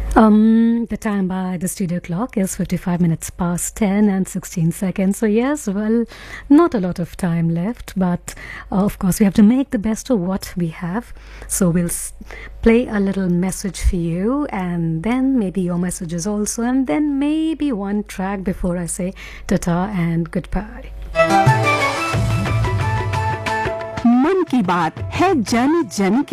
The time by the studio clock is 55 minutes past 10 and 16 seconds. So, yes, well, not a lot of time left, but of course, we have to make the best of what we have. So, we'll play a little message for you, and then maybe your messages also, and then maybe one track before I say ta-ta and goodbye. मन की बात है जन जन की